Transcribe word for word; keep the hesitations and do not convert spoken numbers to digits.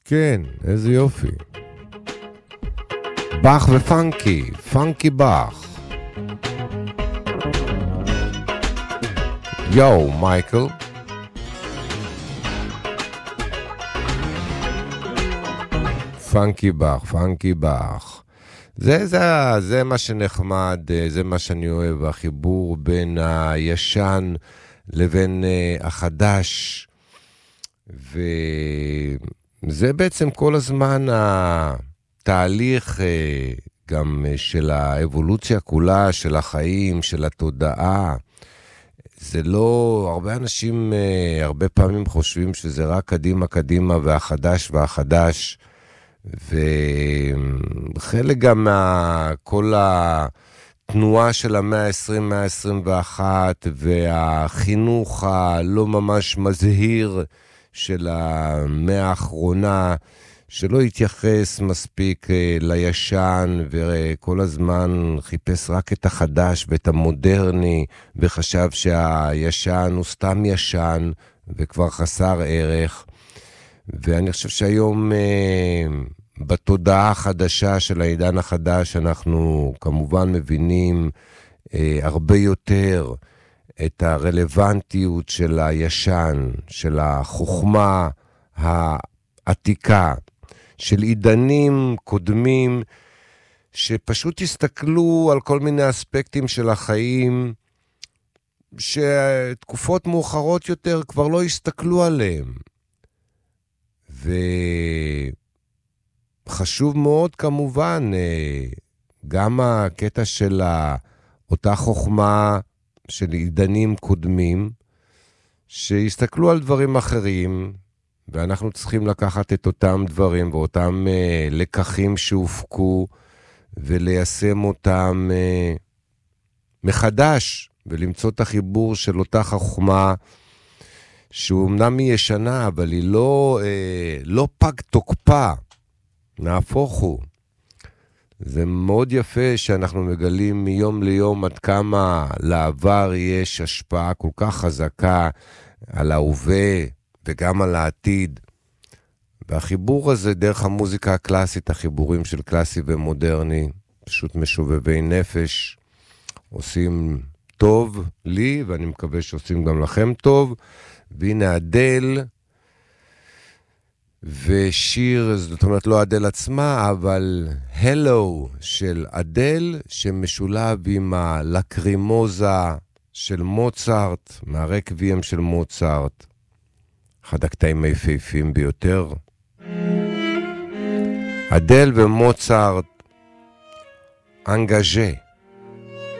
כן, איזה יופי. באך ופנקי, פנקי באך. יואו, מייקל. פנקי באך, פנקי באך. זה, זה, זה מה שנחמד, זה מה שאני אוהב, החיבור בין הישן לבין החדש. וזה בעצם כל הזמן התהליך גם של האבולוציה כולה, של החיים, של התודעה. זה לא, הרבה אנשים הרבה פעמים חושבים שזה רק קדימה קדימה והחדש והחדש, וחלק גם מכל התנועה של המאה ה-עשרים, מאה ה-עשרים ואחת, והחינוך הלא ממש מזהיר של המאה האחרונה, שלא התייחס מספיק לישן, וכל הזמן חיפש רק את החדש ואת המודרני, וחשב שהישן הוא סתם ישן, וכבר חסר ערך. ואני חושב שהיום בתודעה החדשה של העידן החדש, אנחנו כמובן מבינים הרבה יותר את הרלוונטיות של הישן, של החוכמה העתיקה, של עידנים קודמים, שפשוט הסתכלו על כל מיני אספקטים של החיים, שתקופות מאוחרות יותר כבר לא הסתכלו עליהם. וחשוב מאוד כמובן, גם הקטע של אותה חוכמה של עידנים קודמים, שהסתכלו על דברים אחרים, ואנחנו צריכים לקחת את אותם דברים ואותם uh, לקחים שהופקו, וליישם אותם uh, מחדש, ולמצוא את החיבור של אותה חוכמה, שהוא אמנם היא ישנה, אבל היא לא, uh, לא פג תוקפה, נהפוך הוא. זה מאוד יפה שאנחנו מגלים מיום ליום עד כמה לעבר יש השפעה כל כך חזקה על ההווה וגם על העתיד. והחיבור הזה דרך המוזיקה הקלאסית, החיבורים של קלאסי ומודרני, פשוט משובבי נפש, עושים טוב לי, ואני מקווה שעושים גם לכם טוב. והנה אדל, ושיר, זאת אומרת לא אדל עצמה, אבל הלו של אדל, שמשולב עם הלקרימוזה של מוצרט, מהרקוויאם של מוצרט, אחד הקטעים היפהפיים ביותר. אדל ומוצרט, אנגאז'ה.